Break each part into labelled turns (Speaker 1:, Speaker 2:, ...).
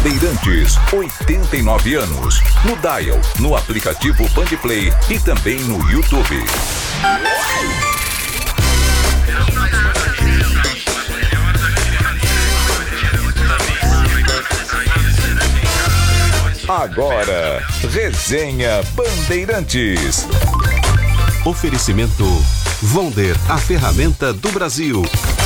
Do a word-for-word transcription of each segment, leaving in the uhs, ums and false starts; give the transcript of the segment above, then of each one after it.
Speaker 1: Bandeirantes, oitenta e nove anos. No dial, no aplicativo Bandplay e também no YouTube. Agora, Resenha Bandeirantes.
Speaker 2: Oferecimento Vonder, a ferramenta do Brasil.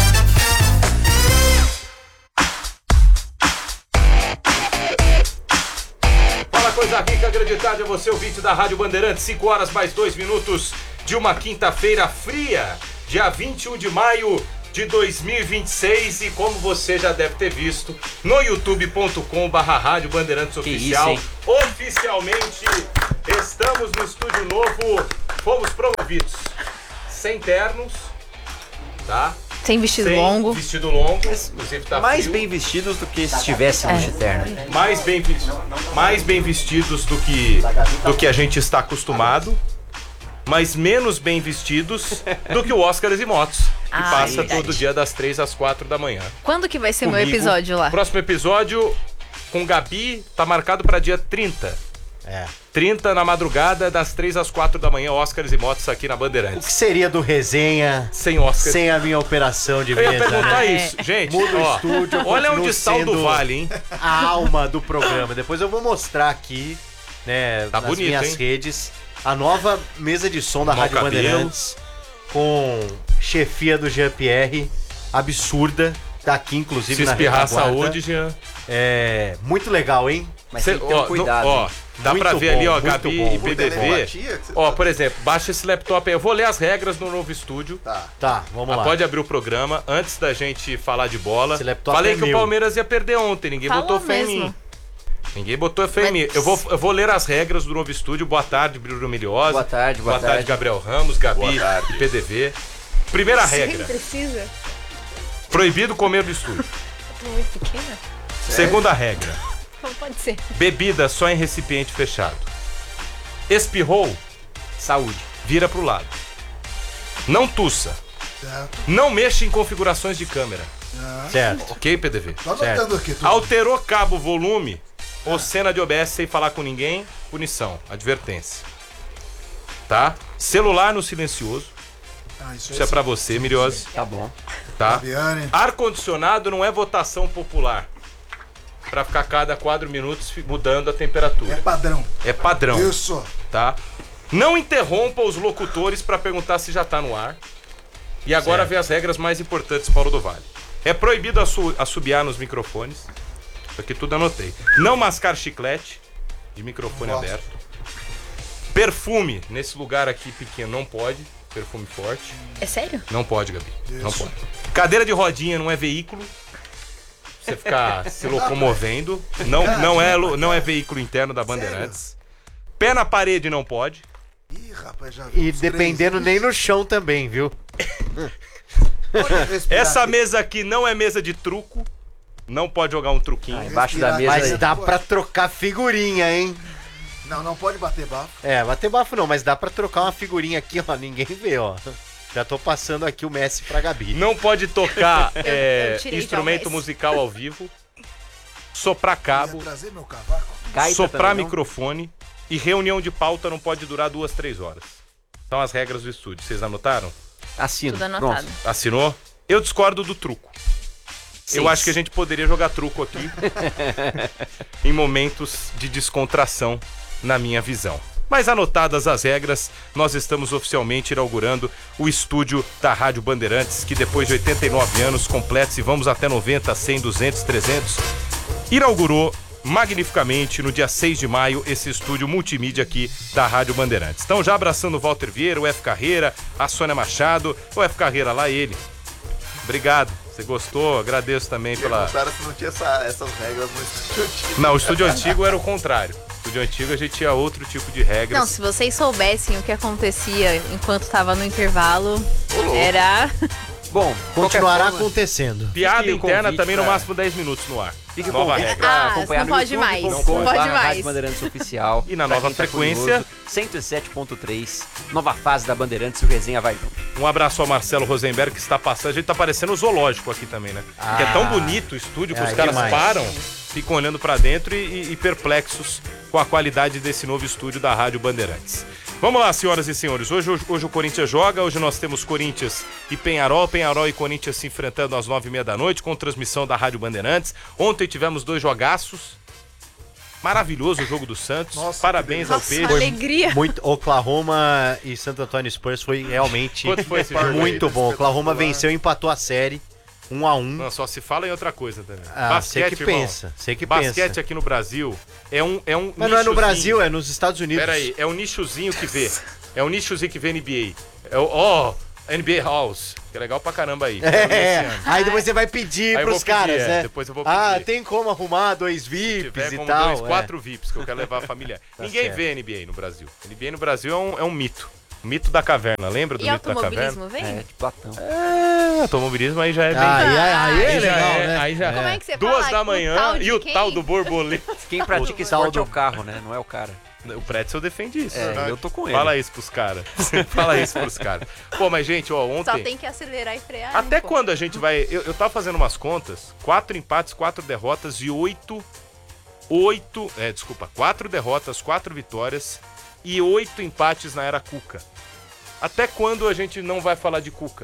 Speaker 3: Fala, coisa rica, acreditada, é você, ouvinte da Rádio Bandeirantes. cinco horas mais dois minutos de uma quinta-feira fria, dia vinte e um de maio de dois mil e vinte e seis, e como você já deve ter visto no youtube ponto com barra Rádio Bandeirantes Oficial,
Speaker 4: isso,
Speaker 3: oficialmente estamos no estúdio novo, fomos promovidos sem ternos, tá?
Speaker 5: Sem vestido
Speaker 3: sem
Speaker 5: longo.
Speaker 3: vestido longo, inclusive tá
Speaker 4: Mais
Speaker 3: frio.
Speaker 4: bem vestidos do que se estivéssemos de terno.
Speaker 3: mais bem, mais bem vestidos do que, do que a gente está acostumado, mas menos bem vestidos do que o Oscars e Motos, que
Speaker 5: Ah,
Speaker 3: passa
Speaker 5: verdade.
Speaker 3: todo dia das três às quatro da manhã.
Speaker 5: Quando que vai ser meu
Speaker 3: Comigo.
Speaker 5: episódio lá?
Speaker 3: Próximo episódio com Gabi tá marcado para dia trinta.
Speaker 4: É.
Speaker 3: trinta na madrugada, das três às quatro da manhã, Oscars e Motos aqui na
Speaker 4: O
Speaker 3: Bandeirantes.
Speaker 4: que seria do resenha
Speaker 3: Sem Oscars.
Speaker 4: sem a minha operação de
Speaker 3: Eu ia
Speaker 4: mesa?
Speaker 3: perguntar
Speaker 5: É.
Speaker 3: isso. Gente,
Speaker 4: Muda o
Speaker 3: ó,
Speaker 4: estúdio, eu
Speaker 3: olha
Speaker 4: continuo
Speaker 3: onde está o do
Speaker 4: sendo
Speaker 3: Vale, hein?
Speaker 4: A alma do programa. Depois eu vou mostrar aqui, né,
Speaker 3: Tá
Speaker 4: nas
Speaker 3: bonito,
Speaker 4: minhas
Speaker 3: hein?
Speaker 4: redes, a nova mesa de som da
Speaker 3: Mau
Speaker 4: Rádio
Speaker 3: cabelo.
Speaker 4: Bandeirantes, com chefia do Jean-Pierre, absurda. Tá aqui, inclusive,
Speaker 3: Se
Speaker 4: na
Speaker 3: espirrar a
Speaker 4: retaguarda.
Speaker 3: saúde, Jean.
Speaker 4: É muito legal, hein?
Speaker 6: Mas
Speaker 3: Cê-
Speaker 6: tem que ter um
Speaker 3: ó,
Speaker 6: cuidado.
Speaker 3: no- ó,
Speaker 6: hein?
Speaker 3: dá
Speaker 4: Muito
Speaker 3: pra ver
Speaker 4: bom,
Speaker 3: ali, ó,
Speaker 4: muito
Speaker 3: Gabi
Speaker 4: bom.
Speaker 3: e P D V.
Speaker 7: Telepatia que você
Speaker 3: Ó,
Speaker 7: tá
Speaker 3: por exemplo, baixa esse laptop aí. Eu vou ler as regras no novo estúdio.
Speaker 7: Tá.
Speaker 4: Tá, vamos
Speaker 3: Ah,
Speaker 4: lá.
Speaker 3: pode abrir o programa antes da gente falar de bola.
Speaker 4: Esse laptop
Speaker 3: Falei
Speaker 4: é
Speaker 3: que
Speaker 4: meu.
Speaker 3: o Palmeiras ia perder ontem, ninguém
Speaker 5: Falou
Speaker 3: botou fé em
Speaker 5: mesmo.
Speaker 3: mim. Ninguém botou fé em
Speaker 5: Mas-
Speaker 3: mim. Eu vou, eu vou ler as regras do novo estúdio. Boa tarde, Bruno Milhosa.
Speaker 6: Boa tarde, boa
Speaker 3: tarde,
Speaker 6: tarde.
Speaker 3: Gabriel Ramos, Gabi
Speaker 7: Boa tarde.
Speaker 3: e P D V. Primeira regra:
Speaker 5: precisa.
Speaker 3: proibido comer no estúdio.
Speaker 5: Muito pequena?
Speaker 3: Segunda regra:
Speaker 5: Não pode ser.
Speaker 3: bebida só em recipiente fechado. Espirrou,
Speaker 6: Saúde.
Speaker 3: vira pro lado. Não tussa.
Speaker 7: Certo.
Speaker 3: Não mexa em configurações de câmera.
Speaker 4: Certo.
Speaker 3: Ok, P D V?
Speaker 7: Tô anotando aqui tudo.
Speaker 3: Alterou cabo, volume ou cena de O B S sem falar com ninguém, punição, advertência. Tá? Celular no silencioso.
Speaker 7: Ah, isso
Speaker 3: Isso é pra você, Miriose.
Speaker 6: Tá bom.
Speaker 3: Tá?
Speaker 7: Fabiane.
Speaker 3: Ar-condicionado não é votação popular. Pra ficar cada quatro minutos fi- mudando a temperatura.
Speaker 7: É padrão.
Speaker 3: É padrão,
Speaker 7: Isso.
Speaker 3: tá? Não interrompa os locutores pra perguntar se já tá no ar. E agora vem as regras mais importantes, Paulo do Vale. É proibido assu- assobiar nos microfones. Isso aqui tudo anotei. Não mascar chiclete de microfone
Speaker 7: Gosto.
Speaker 3: aberto. Perfume nesse lugar aqui pequeno não pode. Perfume forte.
Speaker 5: É sério?
Speaker 3: Não pode, Gabi. Não
Speaker 7: Isso.
Speaker 3: pode. Cadeira de rodinha não é veículo. Você ficar se locomovendo. Não, não, é, lo- não é veículo interno da Bandeirantes. Pé na parede não pode.
Speaker 7: Ih, rapaz, já vi
Speaker 4: E
Speaker 7: uns
Speaker 4: dependendo
Speaker 7: três.
Speaker 4: nem no chão também, viu?
Speaker 7: Pode respirar
Speaker 3: Essa
Speaker 7: aqui.
Speaker 3: mesa aqui não é mesa de truco. Não pode jogar um truquinho.
Speaker 6: Embaixo da mesa
Speaker 4: Mas
Speaker 6: aí.
Speaker 4: dá pra trocar figurinha, hein?
Speaker 7: Não, não pode bater bafo.
Speaker 4: É, bater bafo não, mas dá pra trocar uma figurinha aqui, ó. Ninguém vê, ó. Já tô passando aqui o Messi pra Gabi.
Speaker 3: Não pode tocar é,
Speaker 5: eu tirei já
Speaker 3: instrumento
Speaker 5: o Messi.
Speaker 3: musical ao vivo. Soprar
Speaker 7: Ia
Speaker 3: cabo.
Speaker 7: trazer meu cavaco.
Speaker 6: Gaita
Speaker 3: Soprar
Speaker 6: também, não?
Speaker 3: microfone. E reunião de pauta não pode durar duas, três horas. São as regras do estúdio. Vocês anotaram?
Speaker 6: Assino.
Speaker 5: Tudo anotado.
Speaker 6: Pronto.
Speaker 3: Assinou? Eu discordo do truco. Eu
Speaker 6: Seis.
Speaker 3: acho que a gente poderia jogar truco aqui em momentos de descontração, na minha visão. Mas anotadas as regras, nós estamos oficialmente inaugurando o estúdio da Rádio Bandeirantes, que depois de oitenta e nove anos completos e vamos até noventa, cem, duzentos, trezentos, inaugurou magnificamente no dia seis de maio esse estúdio multimídia aqui da Rádio Bandeirantes. Então já abraçando o Walter Vieira, o F. Carreira, a Sônia Machado, o F. Carreira lá ele. Obrigado. Você gostou? Agradeço também pela...
Speaker 7: Perguntaram se não tinha essa- essas regras no estúdio antigo.
Speaker 3: Não, o estúdio antigo era o contrário. O estúdio antigo a gente tinha outro tipo de regras.
Speaker 5: Não, se vocês soubessem o que acontecia enquanto tava no intervalo, era...
Speaker 6: Bom,
Speaker 4: Continuará
Speaker 6: qualquer forma,
Speaker 4: acontecendo.
Speaker 3: Piada
Speaker 6: Fique o
Speaker 3: interna
Speaker 6: convite
Speaker 3: também no
Speaker 6: pra-
Speaker 3: máximo dez minutos no ar.
Speaker 6: Fique o
Speaker 3: Nova
Speaker 6: convite
Speaker 3: regra.
Speaker 6: pra
Speaker 5: Ah,
Speaker 6: acompanhar
Speaker 5: não
Speaker 6: no
Speaker 5: pode
Speaker 6: YouTube,
Speaker 5: mais,
Speaker 6: ponto
Speaker 5: não
Speaker 6: com
Speaker 5: pode
Speaker 6: barra
Speaker 5: mais.
Speaker 6: Rádio Bandeirantes Oficial.
Speaker 3: E na
Speaker 6: Pra
Speaker 3: nova
Speaker 6: quem tá
Speaker 3: frequência?
Speaker 6: curioso, cento e sete ponto três, nova fase da Bandeirantes, o resenha vai junto.
Speaker 3: Um abraço ao Marcelo Rosenberg que está passando. A gente tá parecendo zoológico aqui também, né? Porque é tão bonito o estúdio que
Speaker 4: é
Speaker 3: os caras
Speaker 4: demais.
Speaker 3: param ficam olhando pra dentro e, e perplexos com a qualidade desse novo estúdio da Rádio Bandeirantes. Vamos lá, senhoras e senhores. Hoje, hoje, hoje o Corinthians joga. Hoje nós temos Corinthians e Penharol. Penharol e Corinthians se enfrentando às nove e meia da noite com transmissão da Rádio Bandeirantes. Ontem tivemos dois jogaços. Maravilhoso o jogo do Santos. Nossa, Parabéns ao
Speaker 5: Nossa,
Speaker 3: Peixe.
Speaker 5: alegria.
Speaker 4: Muito, Oklahoma e Santo Antônio Spurs foi realmente
Speaker 3: Quanto foi esse jogo?
Speaker 4: muito bom. Oklahoma venceu e empatou a série um a um.
Speaker 3: Não, só se fala em outra coisa também.
Speaker 4: Ah, você que
Speaker 3: irmão.
Speaker 4: pensa. Você que
Speaker 3: Basquete
Speaker 4: pensa.
Speaker 3: aqui no Brasil é um é um
Speaker 4: Mas não é no
Speaker 3: nichozinho.
Speaker 4: Brasil, é nos Estados Unidos.
Speaker 3: Pera aí, é um nichozinho que vê. É um nichozinho que vê N B A. É o ó, N B A House. Que é legal pra caramba aí.
Speaker 4: É, aí depois você vai pedir
Speaker 3: Aí eu
Speaker 4: pros
Speaker 3: vou pedir,
Speaker 4: caras,
Speaker 3: é,
Speaker 4: né?
Speaker 3: depois eu vou
Speaker 4: Ah,
Speaker 3: pedir.
Speaker 4: tem como arrumar dois
Speaker 3: Se
Speaker 4: V I
Speaker 3: tiver
Speaker 4: Ps e
Speaker 3: como
Speaker 4: tal.
Speaker 3: dois,
Speaker 4: é.
Speaker 3: quatro V I Ps que eu quero levar a família.
Speaker 4: Tá
Speaker 3: Ninguém
Speaker 4: certo.
Speaker 3: vê N B A no Brasil. N B A no Brasil é um, é um mito. O mito da caverna, lembra do
Speaker 5: E
Speaker 3: mito da caverna?
Speaker 5: automobilismo, vem?
Speaker 6: É, de Platão.
Speaker 3: É, automobilismo aí já é bem...
Speaker 4: Aí, aí, aí é
Speaker 3: Aí já
Speaker 4: legal,
Speaker 3: é,
Speaker 4: né?
Speaker 3: aí já
Speaker 5: Como é que você
Speaker 3: Duas
Speaker 5: fala?
Speaker 3: da
Speaker 5: O
Speaker 3: manhã
Speaker 5: tal de
Speaker 3: e o
Speaker 5: quem?
Speaker 3: tal do borboleta.
Speaker 6: Quem pratica
Speaker 4: O
Speaker 6: esporte é
Speaker 4: tal
Speaker 6: o carro, né? Não é o cara.
Speaker 3: O Pretzel defende isso.
Speaker 6: É, eu tô com ele.
Speaker 3: Fala isso pros caras. Fala isso pros caras. Pô, mas gente, ó, ontem...
Speaker 5: Só tem que acelerar e frear.
Speaker 3: Até
Speaker 5: hein, pô?
Speaker 3: quando a gente vai... Eu, eu tava fazendo umas contas. Quatro empates, quatro derrotas e oito... Oito... É, desculpa. Quatro derrotas, quatro vitórias e oito empates na era Cuca. Até quando a gente não vai falar de Cuca?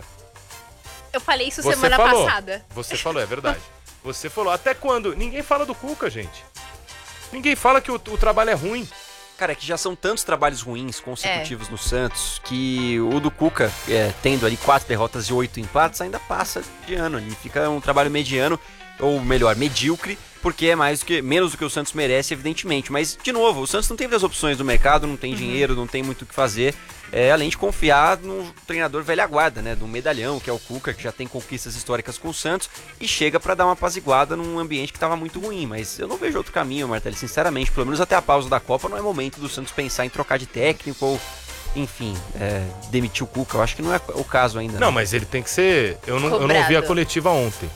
Speaker 5: Eu falei isso
Speaker 3: Você
Speaker 5: semana
Speaker 3: falou.
Speaker 5: passada.
Speaker 3: Você falou, é verdade. Você falou. Até quando? Ninguém fala do Cuca, gente. Ninguém fala que o, o trabalho é ruim.
Speaker 6: Cara, é que já são tantos trabalhos ruins consecutivos no Santos que o do Cuca, é, tendo ali quatro derrotas e oito empates, ainda passa de ano. Ele fica um trabalho mediano, ou melhor, medíocre, porque é mais do que, menos do que o Santos merece, evidentemente. Mas, de novo, o Santos não tem muitas opções no mercado, não tem
Speaker 5: Uhum.
Speaker 6: dinheiro, não tem muito o que fazer. É, além de confiar no treinador velha guarda, né, do medalhão, que é o Cuca, que já tem conquistas históricas com o Santos, e chega pra dar uma apaziguada num ambiente que tava muito ruim. Mas eu não vejo outro caminho, Martelli, sinceramente. Pelo menos até a pausa da Copa não é momento do Santos pensar em trocar de técnico ou, enfim, é, demitir o Cuca. Eu acho que não é o caso ainda.
Speaker 3: Não,
Speaker 6: né?
Speaker 3: mas ele tem que ser... Eu não, eu não
Speaker 5: Cobrado.
Speaker 3: vi a coletiva ontem.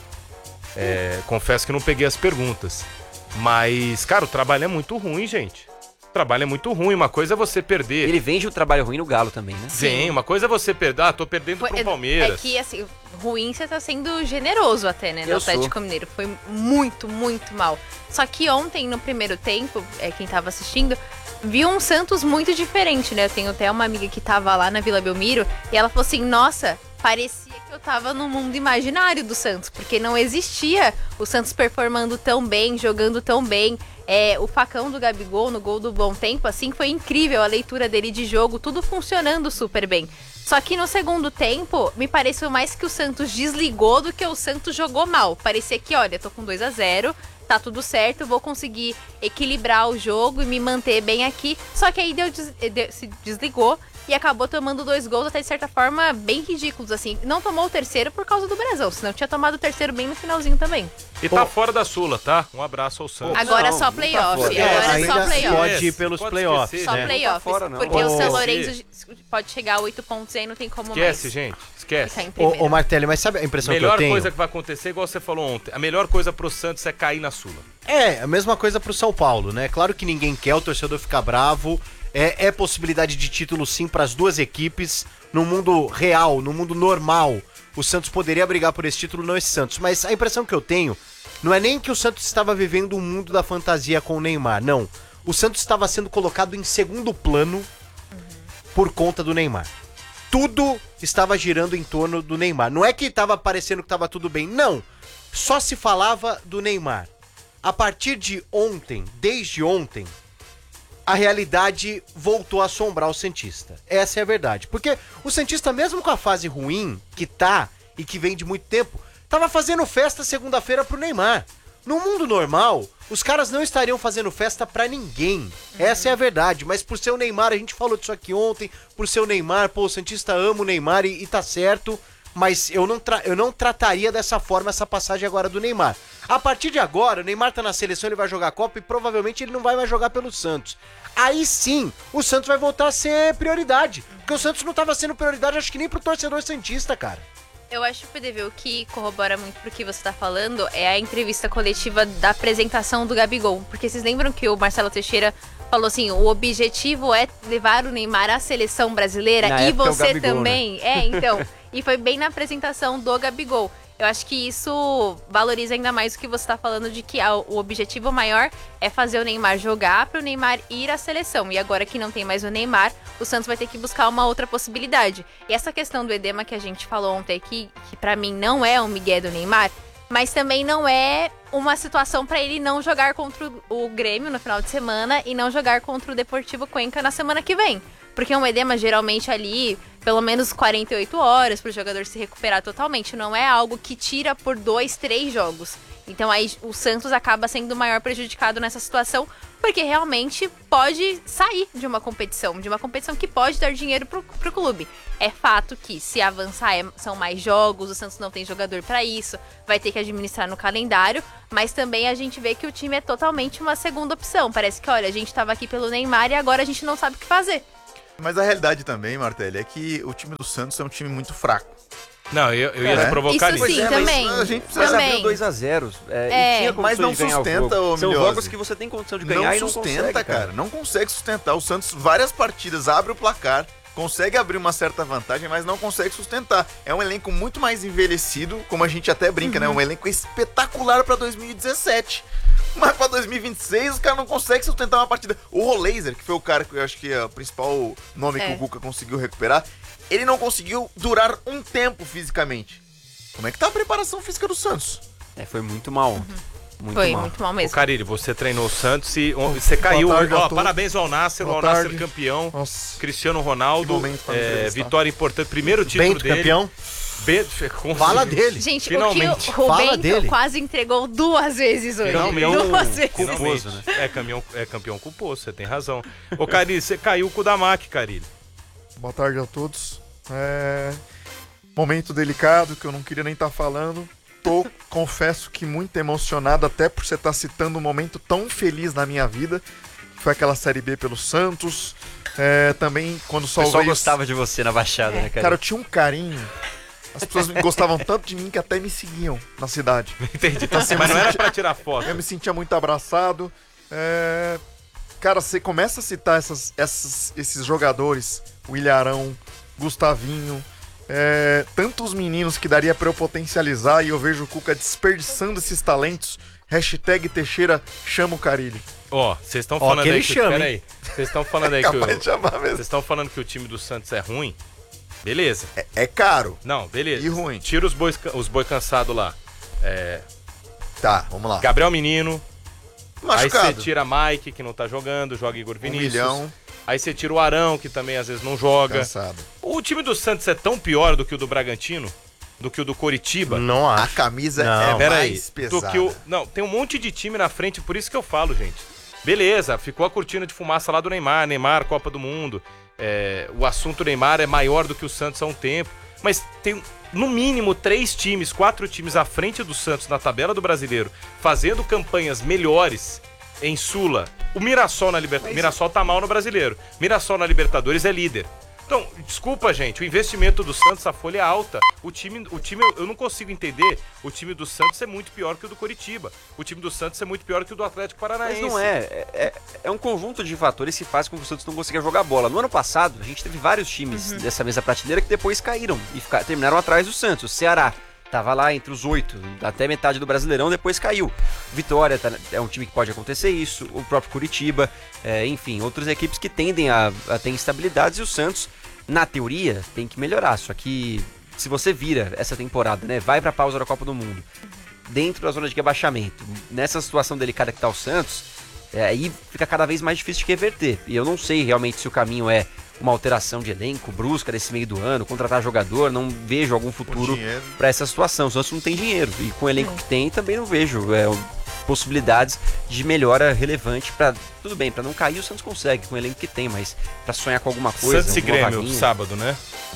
Speaker 3: É, confesso que não peguei as perguntas. Mas, cara, o trabalho é muito ruim, gente. O trabalho é muito ruim. Uma coisa é você perder...
Speaker 6: Ele vende o trabalho ruim no Galo também, né?
Speaker 3: Vem, uma coisa é você perder... Ah, tô perdendo
Speaker 5: Foi-
Speaker 3: pro Palmeiras.
Speaker 5: É que, assim, ruim você tá sendo generoso até, né? No
Speaker 6: Eu
Speaker 5: Atlético
Speaker 6: sou.
Speaker 5: Mineiro. Foi muito, muito mal. Só que ontem, no primeiro tempo, é, quem tava assistindo, viu um Santos muito diferente, né? Eu tenho até uma amiga que tava lá na Vila Belmiro e ela falou assim, nossa, parecia que eu tava no mundo imaginário do Santos, porque não existia o Santos performando tão bem, jogando tão bem. É, o facão do Gabigol no gol do Bom Tempo, assim, foi incrível a leitura dele de jogo, tudo funcionando super bem. Só que no segundo tempo, me pareceu mais que o Santos desligou do que o Santos jogou mal. Parecia que, olha, tô com dois a zero, tá tudo certo, vou conseguir equilibrar o jogo e me manter bem aqui. Só que aí deu, des- deu- se desligou e acabou tomando dois gols, até de certa forma, bem ridículos, assim. Não tomou o terceiro por causa do Brasil, senão tinha tomado o terceiro bem no finalzinho também.
Speaker 3: E tá fora da Sula, tá? Um abraço ao Santos.
Speaker 5: Agora
Speaker 6: não,
Speaker 5: só
Speaker 6: não tá
Speaker 5: playoff,
Speaker 6: fora.
Speaker 4: É,
Speaker 5: agora
Speaker 4: ainda
Speaker 5: só playoff.
Speaker 4: pode ir pelos
Speaker 3: Pode
Speaker 4: playoffs,
Speaker 3: esquecer,
Speaker 5: Só
Speaker 3: né?
Speaker 5: playoffs,
Speaker 6: Não tá fora, não.
Speaker 5: porque
Speaker 4: Ô,
Speaker 5: o São
Speaker 3: ô,
Speaker 5: Lourenço pode chegar a oito pontos e aí não tem como
Speaker 3: Esquece,
Speaker 5: mais
Speaker 3: gente. Esquece.
Speaker 5: ficar em primeiro.
Speaker 4: Ô, ô Martelli, mas sabe a impressão que
Speaker 3: Melhor
Speaker 4: eu tenho?
Speaker 3: coisa que vai acontecer, igual você falou ontem, a melhor coisa pro Santos é cair na Sula.
Speaker 4: É, a mesma coisa pro São Paulo, né? Claro que ninguém quer, o torcedor fica bravo. É, é possibilidade de título sim para as duas equipes. No mundo real, no mundo normal, o Santos poderia brigar por esse título, não esse Santos. Mas a impressão que eu tenho não é nem que o Santos estava vivendo um mundo da fantasia com o Neymar, não. O Santos estava sendo colocado em segundo plano por conta do Neymar. Tudo estava girando em torno do Neymar. Não é que estava parecendo que estava tudo bem, não. Só se falava do Neymar. A partir de ontem, desde ontem, a realidade voltou a assombrar o Santista. Essa é a verdade. Porque o Santista, mesmo com a fase ruim que tá e que vem de muito tempo, tava fazendo festa segunda-feira pro Neymar. No mundo normal, os caras não estariam fazendo festa pra ninguém. Essa é a verdade. Mas por ser o Neymar, a gente falou disso aqui ontem, por ser o Neymar, pô, o Santista ama o Neymar e, e tá certo. Mas eu não, tra- eu não trataria dessa forma essa passagem agora do Neymar. A partir de agora, o Neymar tá na seleção, ele vai jogar a Copa e provavelmente ele não vai mais jogar pelo Santos. Aí sim, o Santos vai voltar a ser prioridade. Porque o Santos não tava sendo prioridade, acho que nem pro torcedor santista, cara.
Speaker 5: Eu acho, P D V, o que corrobora muito pro que você tá falando é a entrevista coletiva da apresentação do Gabigol. Porque vocês lembram que o Marcelo Teixeira falou assim, o objetivo é levar o Neymar à seleção brasileira
Speaker 6: Na
Speaker 5: e
Speaker 6: época, o
Speaker 5: você
Speaker 6: Gabigol,
Speaker 5: também. É, então. E foi bem na apresentação do Gabigol. Eu acho que isso valoriza ainda mais o que você tá falando de que a- o objetivo maior é fazer o Neymar jogar para o Neymar ir à seleção. E agora que não tem mais o Neymar, o Santos vai ter que buscar uma outra possibilidade. E essa questão do edema que a gente falou ontem aqui, que para mim não é um migué do Neymar, mas também não é uma situação para ele não jogar contra o o Grêmio no final de semana e não jogar contra o Deportivo Cuenca na semana que vem. Porque um edema geralmente ali, pelo menos quarenta e oito horas para o jogador se recuperar totalmente. Não é algo que tira por dois, três jogos. Então aí o Santos acaba sendo o maior prejudicado nessa situação, porque realmente pode sair de uma competição, de uma competição que pode dar dinheiro pro, pro clube. É fato que se avançar é- são mais jogos, o Santos não tem jogador para isso, vai ter que administrar no calendário, mas também a gente vê que o time é totalmente uma segunda opção. Parece que, olha, a gente tava aqui pelo Neymar e agora a gente não sabe o que fazer.
Speaker 8: Mas a realidade também, Martelli, é que o time do Santos é um time muito fraco.
Speaker 3: Não, eu, eu ia
Speaker 8: É.
Speaker 3: te provocar
Speaker 5: Isso
Speaker 3: nisso.
Speaker 5: sim,
Speaker 8: é, mas
Speaker 5: também.
Speaker 8: a gente precisa
Speaker 6: Mas
Speaker 5: também.
Speaker 6: abriu dois a zero. É,
Speaker 5: É.
Speaker 6: E tinha
Speaker 8: Mas
Speaker 6: condições
Speaker 8: não
Speaker 6: de ganhar
Speaker 8: sustenta,
Speaker 6: o
Speaker 8: ô,
Speaker 6: jogo. São
Speaker 8: Miliose.
Speaker 6: jogos que você tem condição de ganhar
Speaker 8: Não
Speaker 6: e não
Speaker 8: sustenta,
Speaker 6: consegue,
Speaker 8: cara. Não consegue sustentar. O Santos, várias partidas, abre o placar, consegue abrir uma certa vantagem, mas não consegue sustentar. É um elenco muito mais envelhecido, como a gente até brinca, né? Um elenco espetacular pra dois mil e dezessete. Mas pra dois mil e vinte e seis, os caras não conseguem sustentar uma partida. O Roleiser, que foi o cara que eu acho que é o principal nome que
Speaker 5: É.
Speaker 8: o Cuca conseguiu recuperar, ele não conseguiu durar um tempo fisicamente. Como é que tá a preparação física do Santos?
Speaker 6: É, foi muito mal. Muito
Speaker 5: Foi
Speaker 6: mal.
Speaker 5: muito mal
Speaker 3: Ô,
Speaker 5: mesmo.
Speaker 3: Carilli, você treinou o Santos e on- você caiu.
Speaker 9: tarde a
Speaker 3: Ó,
Speaker 9: todos.
Speaker 3: parabéns ao Nasser,
Speaker 9: Boa
Speaker 3: ao Nasser
Speaker 9: tarde.
Speaker 3: campeão.
Speaker 9: Nossa.
Speaker 3: Cristiano Ronaldo,
Speaker 9: Que momento pra me
Speaker 3: é,
Speaker 9: entrevistar.
Speaker 3: vitória importante, primeiro título
Speaker 4: Bento,
Speaker 3: dele.
Speaker 4: campeão.
Speaker 3: Be- com-
Speaker 4: Fala dele.
Speaker 5: Gente,
Speaker 3: Finalmente.
Speaker 5: o que o, o
Speaker 4: Fala
Speaker 5: Bento
Speaker 4: dele.
Speaker 5: quase entregou duas vezes hoje.
Speaker 3: Finalmente.
Speaker 5: Duas vezes.
Speaker 3: Finalmente.
Speaker 6: Culposo, né?
Speaker 3: É, campeão, é campeão culposo, você tem razão. Ô, Carilli, você caiu com o Damac, Carilli.
Speaker 9: Boa tarde a todos. É... Momento delicado que eu não queria nem estar falando. Tô, confesso que muito emocionado, até por você estar citando um momento tão feliz na minha vida. Que foi aquela Série B pelo Santos. É, também quando
Speaker 6: O
Speaker 9: só
Speaker 6: pessoal
Speaker 9: veio...
Speaker 6: gostava de você na Baixada, né, cara?
Speaker 9: Cara, eu tinha um carinho. As pessoas gostavam tanto de mim que até me seguiam na cidade.
Speaker 3: Entendi. Mas não era pra tirar foto.
Speaker 9: Eu me sentia muito abraçado. É, Cara, você começa a citar essas, essas- esses jogadores, o Ilharão, Gustavinho, é, tantos meninos que daria pra eu potencializar e eu vejo o Cuca desperdiçando esses talentos. Hashtag Teixeira chama o Carilli.
Speaker 3: Ó, vocês estão
Speaker 4: Ó,
Speaker 3: falando
Speaker 4: que
Speaker 3: aí
Speaker 4: ele
Speaker 3: que...
Speaker 4: chama,
Speaker 3: Pera aí. Vocês estão falando aí que o...
Speaker 8: Capaz de chamar
Speaker 3: Vocês
Speaker 8: mesmo.
Speaker 3: estão falando que o time do Santos é ruim? Beleza.
Speaker 8: É, é caro.
Speaker 3: Não, beleza.
Speaker 8: E ruim.
Speaker 3: Tira os bois, os boi cansados lá. É,
Speaker 8: Tá, vamos lá.
Speaker 3: Gabriel Menino. Aí você
Speaker 8: Machucado.
Speaker 3: tira Mike, que não tá jogando, joga Igor
Speaker 8: Um
Speaker 3: Vinícius.
Speaker 8: milhão,
Speaker 3: Aí você tira o Arão, que também às vezes não joga.
Speaker 8: cansado.
Speaker 3: O time do Santos é tão pior do que o do Bragantino? Do que o do Coritiba?
Speaker 4: Não
Speaker 8: A
Speaker 4: acho.
Speaker 8: camisa
Speaker 4: Não.
Speaker 8: é
Speaker 3: Pera aí.
Speaker 8: mais
Speaker 3: Do
Speaker 8: pesada.
Speaker 3: que o... Não, tem um monte de time na frente, por isso que eu falo, gente. Beleza, ficou a cortina de fumaça lá do Neymar, Neymar, Copa do Mundo. É, o assunto Neymar é maior do que o Santos há um tempo. Mas tem no mínimo três times, quatro times à frente do Santos na tabela do Brasileiro, fazendo campanhas melhores em Sula. O Mirassol na Libertadores. Mirassol tá mal no Brasileiro. Mirassol na Libertadores é líder. Então, desculpa, gente, o investimento do Santos, a folha é alta. O time, o time, eu não consigo entender. O time do Santos é muito pior que o do Coritiba. O time do Santos é muito pior que o do Atlético Paranaense.
Speaker 6: Mas não é. É, é- é um conjunto de fatores que faz com que o Santos não consiga jogar bola. No ano passado, a gente teve vários times dessa mesma prateleira que depois caíram e fica- terminaram atrás do Santos. O Ceará tava lá entre os oito, até metade do Brasileirão, depois caiu. Vitória tá- é um time que pode acontecer isso. O próprio Curitiba, é, enfim, outras equipes que tendem a, a ter instabilidades e o Santos, na teoria, tem que melhorar. Só que se você vira essa temporada, né, vai pra pausa da Copa do Mundo, dentro da zona de rebaixamento, nessa situação delicada que tá o Santos, é, aí fica cada vez mais difícil de reverter. E eu não sei realmente se o caminho é uma alteração de elenco brusca nesse meio do ano, contratar jogador, não vejo algum futuro
Speaker 8: dinheiro.
Speaker 6: pra essa situação. O Santos não tem dinheiro. E com o elenco que tem, também não vejo é, possibilidades de melhora relevante pra. Tudo bem, pra não cair o Santos consegue com o elenco que tem, mas pra sonhar com alguma coisa.
Speaker 3: Santos e
Speaker 6: alguma
Speaker 3: Grêmio,
Speaker 6: vaguinha.
Speaker 3: sábado, né?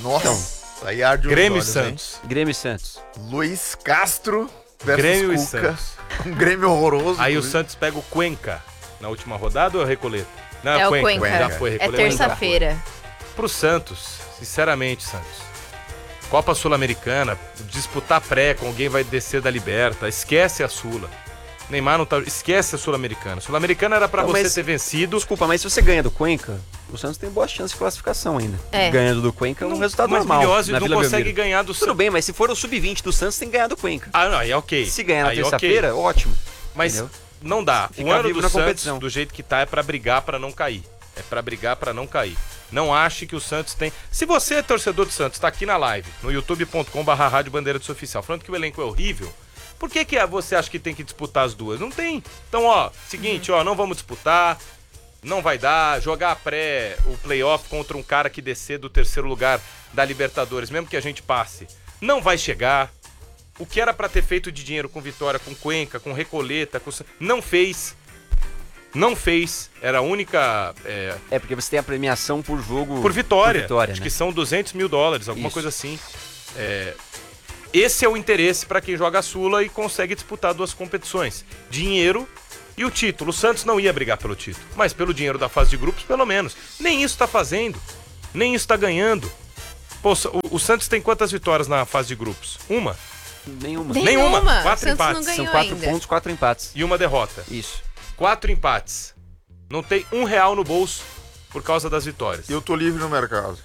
Speaker 8: Nossa, aí arde os
Speaker 3: Grêmio e
Speaker 8: olhos, hein?
Speaker 3: Santos.
Speaker 6: Grêmio e Santos.
Speaker 8: Luiz Castro versus
Speaker 3: Grêmio e
Speaker 8: Cuca.
Speaker 3: Santos.
Speaker 8: Um Grêmio horroroso.
Speaker 3: Aí o
Speaker 8: inclusive.
Speaker 3: Santos pega o Cuenca na última rodada ou é o Recoleta? Não,
Speaker 5: É o Cuenca.
Speaker 3: Já foi
Speaker 5: É
Speaker 3: Recoleta.
Speaker 5: terça-feira.
Speaker 3: Pro Santos, sinceramente, Santos. Copa Sul-Americana, disputar pré com alguém vai descer da Liberta, esquece a Sula. Neymar não tá. Esquece a Sul-Americana. Sul-Americana era pra
Speaker 6: Não,
Speaker 3: você
Speaker 6: mas-
Speaker 3: ter vencido.
Speaker 6: Desculpa, mas se você ganha do Cuenca, O Santos tem boa chance de classificação ainda.
Speaker 5: É.
Speaker 6: Ganhando do Cuenca é um resultado
Speaker 3: Mas
Speaker 6: normal.
Speaker 3: Milhose
Speaker 6: na
Speaker 3: não
Speaker 6: Vila
Speaker 3: consegue
Speaker 6: Belmiro.
Speaker 3: ganhar do
Speaker 6: Tudo
Speaker 3: Santos.
Speaker 6: bem, mas se for o sub vinte do Santos, tem que ganhar do Cuenca.
Speaker 3: Ah, não, aí é ok.
Speaker 6: Se ganhar na
Speaker 3: Aí,
Speaker 6: terça-feira,
Speaker 3: ok.
Speaker 6: ótimo.
Speaker 3: Mas
Speaker 6: Entendeu?
Speaker 3: não dá.
Speaker 6: Fica
Speaker 3: O ano
Speaker 6: vivo
Speaker 3: do
Speaker 6: na
Speaker 3: Santos,
Speaker 6: competição.
Speaker 3: do jeito que tá, é pra brigar pra não cair. É pra brigar pra não cair. Não ache que o Santos tem... Se você é torcedor do Santos, tá aqui na live, no youtube ponto com barra rádio Bandeirantes Oficial, falando que o elenco é horrível, por que que você acha que tem que disputar as duas? Não tem. Então, ó, seguinte, ó, não vamos disputar, não vai dar, jogar a pré, o playoff contra um cara que descer do terceiro lugar da Libertadores, mesmo que a gente passe, não vai chegar. O que era pra ter feito de dinheiro com Vitória, com Cuenca, com Recoleta, com... não fez. Não fez. Era a única... É,
Speaker 6: É, porque você tem a premiação por jogo...
Speaker 3: por vitória.
Speaker 6: Por vitória,
Speaker 3: Acho
Speaker 6: né?
Speaker 3: que são duzentos mil dólares, alguma
Speaker 6: Isso.
Speaker 3: coisa assim. É, esse é o interesse pra quem joga a Sula e consegue disputar duas competições. Dinheiro e o título. O Santos não ia brigar pelo título, mas pelo dinheiro da fase de grupos, pelo menos. Nem isso tá fazendo. Nem isso tá ganhando. Pô, o, o Santos tem quantas vitórias na fase de grupos? Uma?
Speaker 6: Nenhuma.
Speaker 3: Nenhuma.
Speaker 5: Nenhuma.
Speaker 3: Quatro
Speaker 5: Santos
Speaker 3: empates.
Speaker 5: não ganhou
Speaker 6: São quatro
Speaker 5: ainda.
Speaker 6: pontos, quatro empates.
Speaker 3: E uma derrota.
Speaker 6: Isso.
Speaker 3: Quatro empates. Não tem um real no bolso por causa das vitórias.
Speaker 9: Eu tô livre no mercado.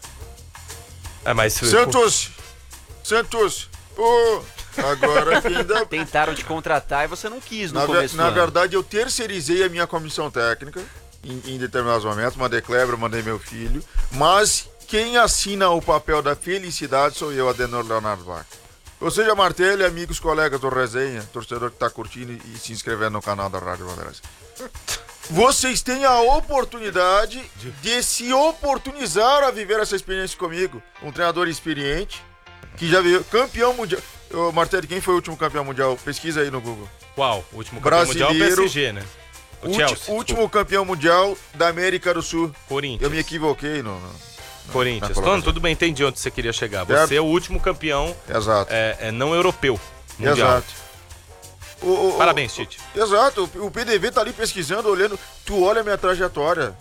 Speaker 3: É, mas...
Speaker 9: Santos! Santos! Ô, agora quem dá...
Speaker 6: Tentaram te contratar e você não quis no
Speaker 9: Na, ve-
Speaker 6: começo do
Speaker 9: na
Speaker 6: ano.
Speaker 9: verdade, eu terceirizei a minha comissão técnica em, em determinados momentos. Mandei Kleber, mandei meu filho. Mas quem assina o papel da felicidade sou eu, Adenor Leonardo Bach. Ou seja, Martelli, amigos, colegas do Resenha, torcedor que tá curtindo e se inscrevendo no canal da Rádio Bandeirantes. Vocês têm a oportunidade de se oportunizar a viver essa experiência comigo. Um treinador experiente, que já veio campeão mundial. Ô, Martelli, quem foi o último campeão mundial? Pesquisa aí no Google.
Speaker 3: Qual? O último campeão mundial é o P S G, né? O
Speaker 9: Ulti-
Speaker 3: Chelsea.
Speaker 9: último campeão mundial da América do Sul.
Speaker 3: Corinthians.
Speaker 9: Eu me equivoquei no... no- na
Speaker 3: Corinthians. Então,
Speaker 9: colocação.
Speaker 3: tudo bem, entendi onde você queria chegar.
Speaker 9: Certo.
Speaker 3: Você é o último campeão
Speaker 9: Exato.
Speaker 3: é, é não europeu mundial.
Speaker 9: Exato. O- o-
Speaker 3: Parabéns,
Speaker 9: o-
Speaker 3: Tite.
Speaker 9: Exato. O o P D V tá ali pesquisando, olhando. Tu olha a minha trajetória.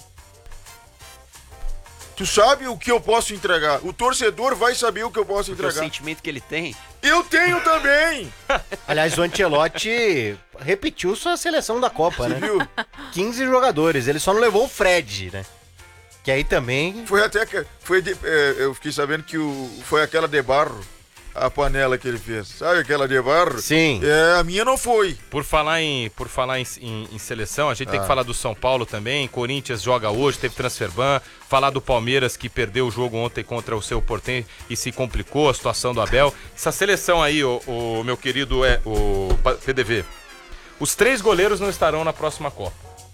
Speaker 9: Tu sabe o que eu posso entregar. O torcedor vai saber o que eu posso
Speaker 6: Porque o
Speaker 9: entregar.
Speaker 6: sentimento que ele tem...
Speaker 9: Eu tenho também!
Speaker 4: Aliás, o Ancelotti repetiu sua seleção da Copa,
Speaker 9: Você
Speaker 4: né?
Speaker 9: viu?
Speaker 4: quinze jogadores, ele só não levou o Fred, né? Que aí também...
Speaker 9: Foi até que. Foi de- é, eu fiquei sabendo que o, foi aquela de barro, a panela que ele fez. Sabe aquela de barro?
Speaker 4: Sim.
Speaker 9: É, a minha não foi.
Speaker 3: Por falar em, por falar em, em- em seleção, a gente
Speaker 9: Ah.
Speaker 3: tem que falar do São Paulo também. Corinthians joga hoje, teve transfer ban. Falar do Palmeiras que perdeu o jogo ontem contra o seu Portem e se complicou a situação do Abel. Essa seleção aí, o, o meu querido é o Pa- P D V. Os três goleiros não estarão na próxima Copa.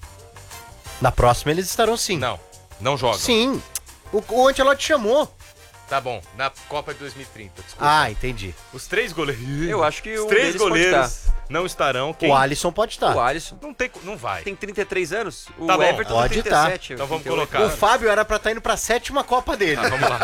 Speaker 4: Na próxima eles estarão sim.
Speaker 3: Não, não jogam.
Speaker 4: Sim. O, o Ancelotti chamou.
Speaker 3: Tá bom, na Copa de dois mil e trinta. Desculpa.
Speaker 4: Ah, entendi.
Speaker 3: Os três goleiros.
Speaker 6: Eu acho que
Speaker 3: Os
Speaker 6: um
Speaker 3: três
Speaker 6: deles pode
Speaker 3: goleiros não estarão. Quem?
Speaker 4: O Alisson pode estar.
Speaker 6: O Alisson
Speaker 3: Não tem, não vai.
Speaker 6: tem trinta e três anos. O
Speaker 3: Tá bom,
Speaker 6: Everton
Speaker 4: pode
Speaker 6: tem trinta e sete.
Speaker 3: Então vamos
Speaker 6: trinta e oito.
Speaker 3: colocar.
Speaker 4: O Fábio era pra estar indo pra sétima Copa dele.
Speaker 3: Tá, vamos lá.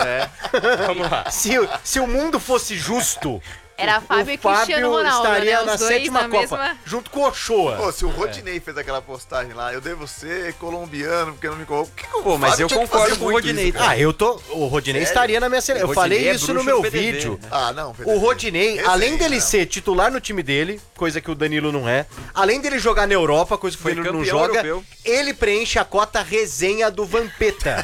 Speaker 3: Vamos lá.
Speaker 4: Se, se o mundo fosse justo,
Speaker 5: Era Fábio
Speaker 4: o
Speaker 5: e Cristiano
Speaker 4: Fábio
Speaker 5: Ronaldo,
Speaker 4: estaria
Speaker 5: né? Os
Speaker 4: na
Speaker 5: dois
Speaker 4: sétima
Speaker 5: na
Speaker 4: Copa,
Speaker 5: mesma...
Speaker 4: junto com o Ochoa.
Speaker 8: Pô, se o Rodinei fez aquela postagem lá, eu devo ser colombiano, porque não me coloco. Por que que o
Speaker 6: Pô, mas
Speaker 8: Fábio
Speaker 6: eu
Speaker 8: tinha que
Speaker 6: concordo
Speaker 8: fazer
Speaker 6: com o
Speaker 8: muito
Speaker 6: Rodinei,
Speaker 8: isso, cara?
Speaker 4: Ah, eu tô. O Rodinei
Speaker 8: Sério?
Speaker 4: estaria na minha seleção. Eu
Speaker 6: O Rodinei
Speaker 4: falei
Speaker 6: é
Speaker 4: isso
Speaker 6: bruxo
Speaker 4: no meu
Speaker 6: do P D V,
Speaker 4: vídeo.
Speaker 6: né?
Speaker 8: Ah, não.
Speaker 4: O Rodinei,
Speaker 8: Resenha,
Speaker 4: além dele
Speaker 8: não.
Speaker 4: ser titular no time dele, coisa que o Danilo não é, além dele jogar na Europa, coisa que o
Speaker 6: Foi
Speaker 4: Danilo não
Speaker 6: campeão
Speaker 4: joga,
Speaker 6: europeu.
Speaker 4: ele preenche a cota resenha do Vampeta.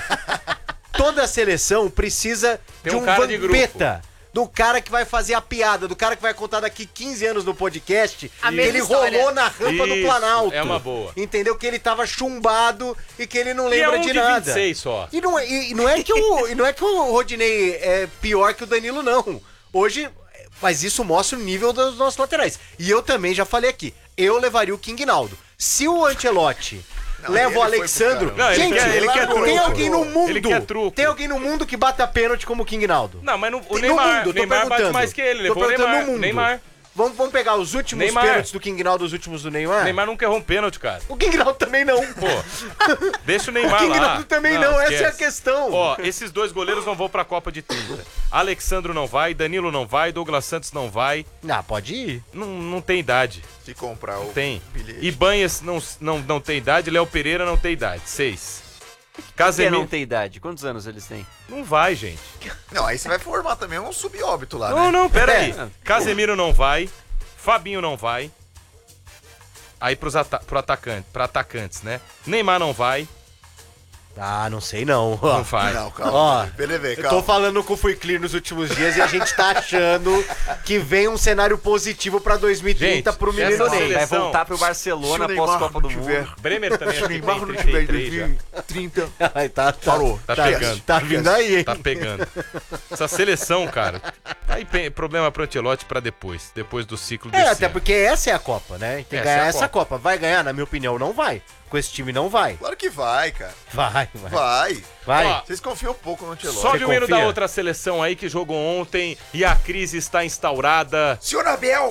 Speaker 4: Toda a seleção precisa
Speaker 3: Tem
Speaker 4: de
Speaker 3: um
Speaker 4: um
Speaker 3: cara de
Speaker 4: Vampeta. Do cara que vai fazer a piada, do cara que vai contar daqui quinze anos no podcast
Speaker 5: A
Speaker 4: que
Speaker 5: mesma
Speaker 4: ele
Speaker 5: história.
Speaker 4: rolou na rampa do
Speaker 3: Isso,
Speaker 4: Planalto.
Speaker 3: é uma boa.
Speaker 4: Entendeu? Que ele tava chumbado e que ele não
Speaker 3: E é
Speaker 4: lembra
Speaker 3: um
Speaker 4: de
Speaker 3: de
Speaker 4: nada.
Speaker 3: vinte e seis só.
Speaker 4: E não, é- e não é que o, e não é que o Rodinei é pior que o Danilo, não. Hoje, mas isso mostra o nível dos nossos laterais. E eu também já falei aqui, eu levaria o King Naldo. Se o Ancelotti
Speaker 8: Não,
Speaker 4: leva o
Speaker 8: ele foi pro
Speaker 4: Alexandro...
Speaker 8: caramba.
Speaker 3: Não, ele
Speaker 4: gente,
Speaker 3: quer- ele quer
Speaker 4: tem
Speaker 3: truco.
Speaker 4: alguém no mundo...
Speaker 3: Ele quer truco.
Speaker 4: Tem alguém no mundo que bata pênalti como o King Naldo.
Speaker 3: Não, mas no, o
Speaker 4: Tem
Speaker 3: Neymar,
Speaker 4: no mundo, tô
Speaker 3: Neymar bate
Speaker 4: perguntando.
Speaker 3: mais que ele.
Speaker 4: Tô
Speaker 3: Levou o
Speaker 4: perguntando
Speaker 3: Neymar.
Speaker 4: no mundo.
Speaker 3: Neymar.
Speaker 4: Vamos, vamos pegar os últimos
Speaker 3: Neymar.
Speaker 4: pênaltis do King Naldo, os últimos do Neymar?
Speaker 3: Neymar nunca errou um pênalti, cara.
Speaker 4: O King Naldo também não.
Speaker 3: Pô, deixa o
Speaker 4: O
Speaker 3: Neymar
Speaker 4: King
Speaker 3: lá.
Speaker 4: Naldo também não, essa é a
Speaker 3: esquece.
Speaker 4: questão.
Speaker 3: Ó, esses dois goleiros não vão pra Copa de trinta. Alexandro não vai, Danilo não vai, Douglas Santos não vai.
Speaker 4: Ah, pode ir.
Speaker 3: Não, não tem idade.
Speaker 8: Se comprar o
Speaker 3: Tem.
Speaker 8: bilhete.
Speaker 3: Ibanhas não, não, não tem idade, Léo Pereira não tem idade. Seis.
Speaker 6: Quem
Speaker 3: Casemiro.
Speaker 6: não tem idade? Quantos anos eles têm?
Speaker 3: Não vai, gente.
Speaker 8: Não, aí você vai formar também um subóbito lá,
Speaker 3: Não,
Speaker 8: né?
Speaker 3: não, pera aí.
Speaker 6: É.
Speaker 3: Casemiro não vai, Fabinho não vai. Aí pros ata pro atacante, pra atacantes, né? Neymar não vai.
Speaker 4: Ah, não sei não.
Speaker 3: Não faz.
Speaker 7: Não, calma.
Speaker 4: Ó,
Speaker 7: P D V,
Speaker 4: eu
Speaker 7: calma.
Speaker 4: tô falando com o Fui Clear nos últimos dias e a gente tá achando que vem um cenário positivo pra dois mil e trinta
Speaker 3: Gente,
Speaker 4: pro
Speaker 3: essa
Speaker 4: Mineiro Ney.
Speaker 3: seleção-
Speaker 6: Vai voltar pro Barcelona
Speaker 7: Se o
Speaker 6: após
Speaker 7: Neymar
Speaker 6: Copa do
Speaker 7: não tiver-
Speaker 6: Mundo.
Speaker 3: Bremer também
Speaker 7: Se o
Speaker 3: acho que
Speaker 7: Neymar
Speaker 3: tem
Speaker 7: não tiver em
Speaker 3: trinta e três já.
Speaker 7: dois mil e trinta,
Speaker 4: Ai, tá, tá,
Speaker 7: parou.
Speaker 3: Tá
Speaker 4: tá,
Speaker 3: pegando.
Speaker 4: tá vindo aí, hein?
Speaker 3: Tá pegando. Essa seleção, cara. Aí pe- problema pro Ancelotti pra depois. Depois do ciclo
Speaker 4: É,
Speaker 3: desse
Speaker 4: até
Speaker 3: ano.
Speaker 4: porque essa é a Copa, né? Tem que
Speaker 3: Essa
Speaker 4: ganhar
Speaker 3: é a
Speaker 4: essa Copa. Vai ganhar? Na minha opinião, não vai. Com esse time, não vai.
Speaker 7: Claro que vai, cara.
Speaker 4: Vai, vai.
Speaker 7: Vai.
Speaker 4: Vai.
Speaker 3: Ó,
Speaker 7: Vocês confiam pouco no Ancelotti.
Speaker 3: Sobe o hino
Speaker 4: confia?
Speaker 3: da outra seleção aí que jogou ontem e a crise está instaurada.
Speaker 7: Senhor Abel!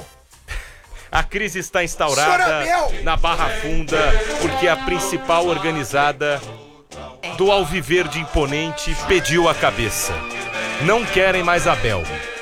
Speaker 3: A crise está instaurada
Speaker 7: Senhor Abel!
Speaker 3: na Barra Funda porque a principal organizada do Alviverde Imponente pediu a cabeça. Não querem mais Abel.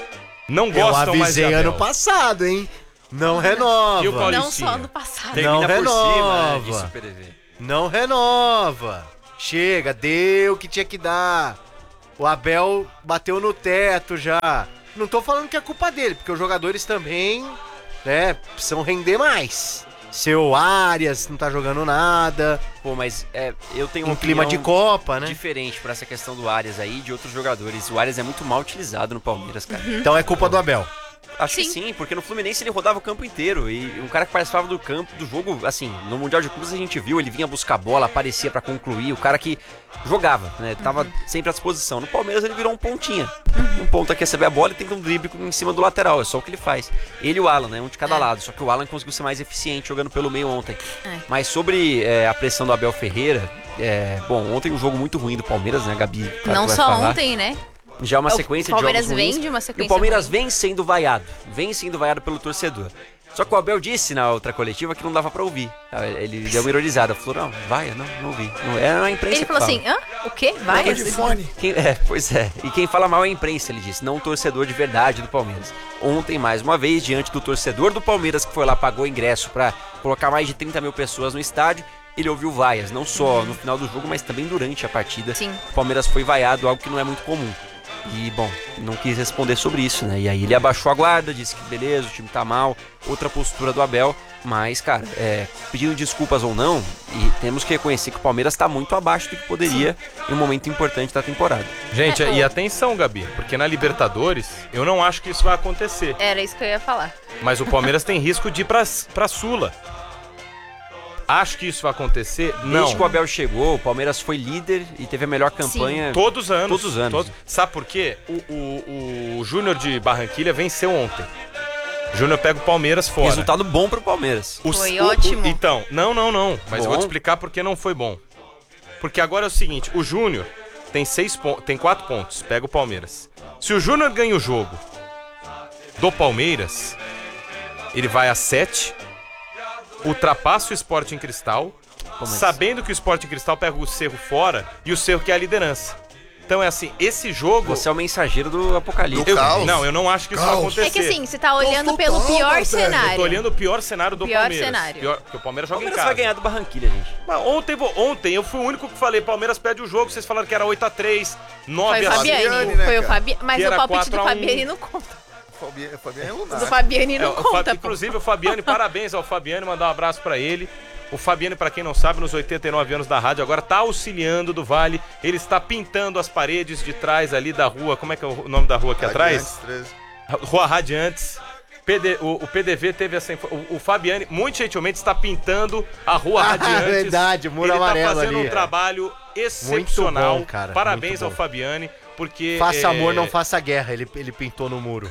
Speaker 3: Não
Speaker 4: Eu
Speaker 3: gostam mais de
Speaker 4: avisei
Speaker 3: Abel.
Speaker 4: ano passado, hein? Não renova.
Speaker 3: E o Paulo-
Speaker 5: Não
Speaker 3: Paulistinha.
Speaker 5: só no passado.
Speaker 4: Não
Speaker 6: Termina por cima, né?
Speaker 4: renova.
Speaker 6: Disse o P D V.
Speaker 4: Não renova. Chega, deu o que tinha que dar. O Abel bateu no teto já. Não tô falando que é culpa dele, porque os jogadores também, né, precisam render mais. Seu Arias não tá jogando nada.
Speaker 6: Pô, mas é, eu tenho
Speaker 4: Um
Speaker 6: uma
Speaker 4: clima de
Speaker 6: opinião
Speaker 4: Copa, né?
Speaker 6: diferente pra essa questão do Arias aí e de outros jogadores. O Arias é muito mal utilizado no Palmeiras, cara.
Speaker 4: Então é culpa do Abel.
Speaker 6: Acho que
Speaker 5: Sim.
Speaker 6: sim, porque no Fluminense ele rodava o campo inteiro. E um cara que participava do campo, do jogo, assim, no Mundial de Clubes a gente viu, ele vinha buscar bola, aparecia pra concluir. O cara que jogava, né? Tava sempre à disposição. No Palmeiras ele virou um pontinha. Um ponta que recebe a bola e tenta um drible em cima do lateral. É só o que ele faz. Ele e o Alan, né? Um de cada
Speaker 5: É.
Speaker 6: lado. Só que o Alan conseguiu ser mais eficiente jogando pelo meio ontem.
Speaker 5: É.
Speaker 6: Mas sobre é, a pressão do Abel Ferreira, é, bom, ontem um jogo muito ruim do Palmeiras, né, Gabi? Claro
Speaker 5: Não
Speaker 6: que vai
Speaker 5: só
Speaker 6: falar.
Speaker 5: ontem, né?
Speaker 6: Já uma
Speaker 5: É, o
Speaker 6: sequência de
Speaker 5: Palmeiras
Speaker 6: jogos ruins.
Speaker 5: vem de uma
Speaker 6: E
Speaker 5: sequência
Speaker 6: o Palmeiras
Speaker 5: ruim.
Speaker 6: vem sendo vaiado. Vem sendo vaiado pelo torcedor. Só que o Abel disse na outra coletiva que não dava pra ouvir. Ele deu uma ironizada. Falou, não, vai, não, não ouvi. Não, é a imprensa
Speaker 5: Ele
Speaker 6: que
Speaker 5: falou
Speaker 6: fala.
Speaker 5: assim, hã? O quê? Vai?
Speaker 7: Tava de fone.
Speaker 6: Quem- é, pois é. E quem fala mal é a imprensa, ele disse. Não o torcedor de verdade do Palmeiras. Ontem, mais uma vez, diante do torcedor do Palmeiras, que foi lá, pagou ingresso pra colocar mais de trinta mil pessoas no estádio, ele ouviu vaias. Não só no final do jogo, mas também durante a partida.
Speaker 5: Sim.
Speaker 6: O Palmeiras foi vaiado, algo que não é muito comum. E, bom, não quis responder sobre isso, né? E aí ele abaixou a guarda, disse que beleza, o time tá mal, outra postura do Abel. Mas, cara, é, pedindo desculpas ou não, e temos que reconhecer que o Palmeiras tá muito abaixo do que poderia em um momento importante da temporada.
Speaker 3: Gente,
Speaker 5: É,
Speaker 3: e
Speaker 5: o-
Speaker 3: atenção, Gabi, porque na Libertadores eu não acho que isso vai acontecer.
Speaker 5: Era isso que eu ia falar.
Speaker 3: Mas o Palmeiras tem risco de ir pra, pra Sula. Acho que isso vai acontecer? Não.
Speaker 6: Desde que o Abel chegou, o Palmeiras foi líder e teve a melhor campanha.
Speaker 3: Todos os anos.
Speaker 6: Todos os anos.
Speaker 3: Sabe por quê? O, o, o Júnior de Barranquilha venceu ontem. O Júnior pega o Palmeiras fora.
Speaker 6: Resultado bom pro Palmeiras.
Speaker 3: O-
Speaker 5: Foi
Speaker 3: o- o-
Speaker 5: ótimo.
Speaker 3: então, não, não, não. Mas eu vou
Speaker 6: Bom.
Speaker 3: te explicar por que não foi bom. Porque agora é o seguinte, o Júnior tem seis pontos, tem quatro pontos, pega o Palmeiras. Se o Júnior ganha o jogo do Palmeiras, ele vai a sete, ultrapassa o Sporting Cristal,
Speaker 6: Pô, mas-
Speaker 3: sabendo que o Sporting Cristal pega o Cerro fora e o Cerro quer a liderança. Então é assim, esse jogo...
Speaker 6: Você é o mensageiro do apocalipse.
Speaker 3: eu-
Speaker 7: caos.
Speaker 3: não, eu não acho que isso vai
Speaker 7: Caos.
Speaker 3: acontecer.
Speaker 5: É que assim, você tá olhando
Speaker 7: Tô
Speaker 5: pelo
Speaker 7: total,
Speaker 5: pior
Speaker 7: velho.
Speaker 5: cenário.
Speaker 3: Eu tô olhando o pior cenário do
Speaker 5: Pior
Speaker 3: Palmeiras.
Speaker 5: cenário.
Speaker 3: Pior, porque o Palmeiras
Speaker 6: O
Speaker 3: joga em
Speaker 6: Palmeiras
Speaker 3: casa.
Speaker 6: vai ganhar do Barranquilha, gente.
Speaker 3: Mas ontem, vo- ontem eu fui o único que falei, Palmeiras perde o jogo, vocês falaram que era oito a três, nove
Speaker 5: Foi o
Speaker 3: a
Speaker 5: Fabiani.
Speaker 3: cinco.
Speaker 7: Fabiani, né,
Speaker 5: Foi o
Speaker 7: cara?
Speaker 5: Fabiani. Mas
Speaker 3: Que
Speaker 5: o
Speaker 3: era
Speaker 5: palpite do
Speaker 3: quatro a um.
Speaker 5: Fabiani não conta.
Speaker 7: Fabiano, Fabiano é
Speaker 5: O do
Speaker 7: lunar.
Speaker 5: Fabiani
Speaker 3: É,
Speaker 5: não
Speaker 3: o Fa-
Speaker 5: conta, pô.
Speaker 3: Inclusive o Fabiani, parabéns ao Fabiani, mandar um abraço pra ele. O Fabiani, pra quem não sabe, nos oitenta e nove anos da rádio, agora tá auxiliando do Vale. Ele está pintando as paredes de trás ali da rua. Como é que é o nome da rua aqui atrás?
Speaker 7: Radiantes, treze.
Speaker 3: Rua Radiantes. P D o, o P D V teve essa info- o, o Fabiani, muito gentilmente, está pintando a Rua
Speaker 4: Ah,
Speaker 3: Radiantes.
Speaker 4: verdade, o muro
Speaker 3: Ele
Speaker 4: amarelo
Speaker 3: tá fazendo
Speaker 4: ali,
Speaker 3: um
Speaker 4: é.
Speaker 3: trabalho excepcional.
Speaker 4: bom, cara,
Speaker 3: Parabéns
Speaker 4: muito
Speaker 3: ao
Speaker 4: bom.
Speaker 3: Fabiani, porque...
Speaker 4: Faça
Speaker 3: é,
Speaker 4: amor, não faça guerra. Ele, ele pintou no muro.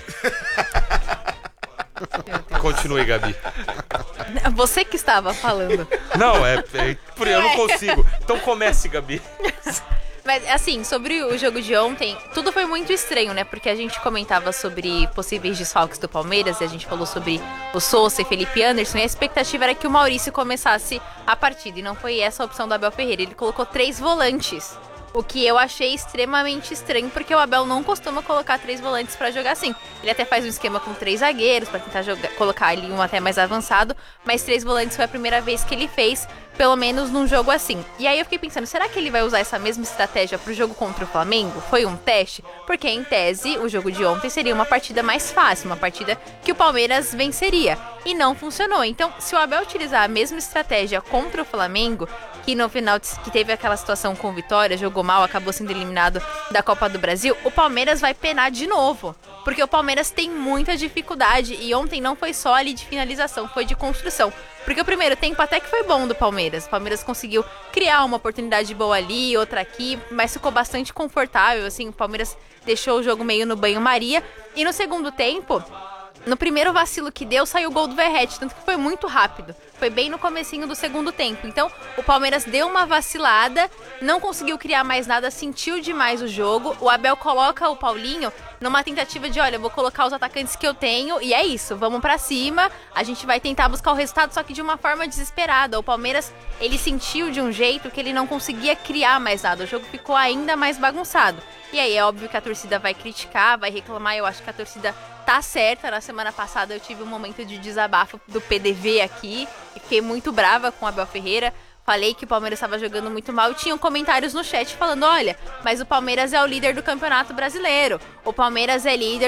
Speaker 3: Continue, Gabi.
Speaker 5: Você que estava falando.
Speaker 3: Não, é, é por- eu não consigo. Então comece, Gabi.
Speaker 5: Mas, assim, sobre o jogo de ontem, tudo foi muito estranho, né? Porque a gente comentava sobre possíveis desfalques do Palmeiras, e a gente falou sobre o Sousa e Felipe Anderson, e a expectativa era que o Maurício começasse a partida, e não foi essa a opção do Abel Ferreira. Ele colocou três volantes, o que eu achei extremamente estranho, porque o Abel não costuma colocar três volantes pra jogar assim. Ele até faz um esquema com três zagueiros, pra tentar jogar, colocar ali um até mais avançado, mas três volantes foi a primeira vez que ele fez pelo menos num jogo assim. E aí eu fiquei pensando, será que ele vai usar essa mesma estratégia pro jogo contra o Flamengo? Foi um teste? Porque, em tese, o jogo de ontem seria uma partida mais fácil, uma partida que o Palmeiras venceria. E não funcionou. Então, se o Abel utilizar a mesma estratégia contra o Flamengo, que no final que teve aquela situação com o Vitória, jogou mal, acabou sendo eliminado da Copa do Brasil, o Palmeiras vai penar de novo. Porque o Palmeiras tem muita dificuldade e ontem não foi só ali de finalização, foi de construção. Porque o primeiro tempo até que foi bom do Palmeiras. O Palmeiras conseguiu criar uma oportunidade boa ali, outra aqui, mas ficou bastante confortável, assim, o Palmeiras deixou o jogo meio no banho-maria. E no segundo tempo, no primeiro vacilo que deu, saiu o gol do Verratti, tanto que foi muito rápido. Foi bem no comecinho do segundo tempo. Então, o Palmeiras deu uma vacilada, não conseguiu criar mais nada, sentiu demais o jogo. O Abel coloca o Paulinho numa tentativa de, olha, eu vou colocar os atacantes que eu tenho e é isso, vamos pra cima. A gente vai tentar buscar o resultado, só que de uma forma desesperada. O Palmeiras, ele sentiu de um jeito que ele não conseguia criar mais nada. O jogo ficou ainda mais bagunçado. E aí é óbvio que a torcida vai criticar, vai reclamar. Eu acho que a torcida tá certa. Na semana passada eu tive um momento de desabafo do P D V aqui e fiquei muito brava com o Abel Ferreira. Falei que o Palmeiras estava jogando muito mal e tinham comentários no chat falando, olha, mas o Palmeiras é o líder do Campeonato Brasileiro. O Palmeiras é líder